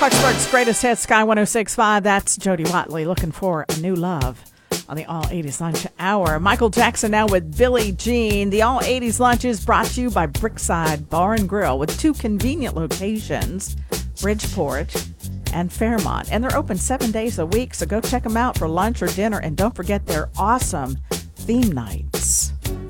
Clarksburg's greatest hits, Sky 106.5. That's Jody Watley looking for a new love on the All 80s Lunch Hour. Michael Jackson now with Billie Jean. The All 80s Lunch is brought to you by Brickside Bar and Grill with 2 convenient locations, Bridgeport and Fairmont. And they're open 7 days a week, so go check them out for lunch or dinner. And don't forget their awesome theme nights.